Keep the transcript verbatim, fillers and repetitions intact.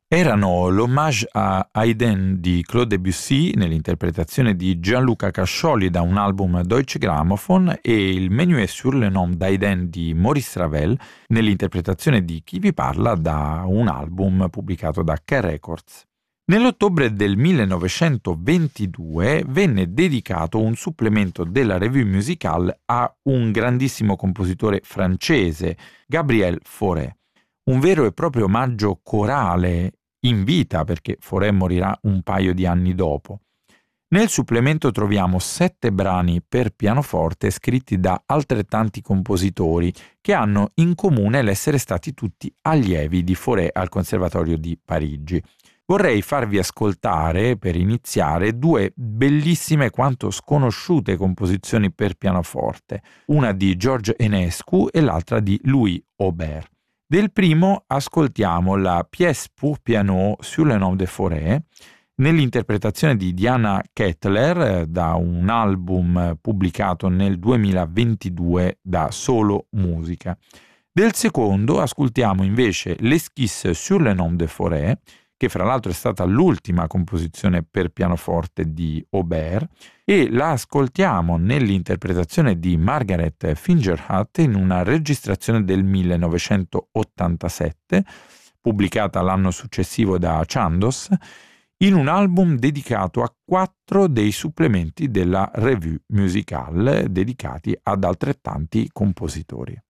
Erano l'hommage a Haydn di Claude Debussy nell'interpretazione di Gianluca Cascioli da un album Deutsche Grammophon e il Menuet sur le nom d'Haydn di Maurice Ravel nell'interpretazione di Chi vi parla da un album pubblicato da K Records. Nell'ottobre del millenovecentoventidue venne dedicato un supplemento della Revue Musicale a un grandissimo compositore francese, Gabriel Fauré. Un vero e proprio omaggio corale in vita, perché Fauré morirà un paio di anni dopo. Nel supplemento troviamo sette brani per pianoforte scritti da altrettanti compositori che hanno in comune l'essere stati tutti allievi di Fauré al Conservatorio di Parigi. Vorrei farvi ascoltare, per iniziare, due bellissime quanto sconosciute composizioni per pianoforte, una di Georges Enescu e l'altra di Louis Aubert. Del primo ascoltiamo la Pièce pour piano sur le nom de Fauré, nell'interpretazione di Diana Kettler da un album pubblicato nel duemilaventidue da Solo Musica. Del secondo ascoltiamo invece l'Esquisse sur le nom de Fauré, che fra l'altro è stata l'ultima composizione per pianoforte di Aubert, e la ascoltiamo nell'interpretazione di Margaret Fingerhut in una registrazione del millenovecentottantasette, pubblicata l'anno successivo da Chandos, in un album dedicato a quattro dei supplementi della Revue Musicale dedicati ad altrettanti compositori.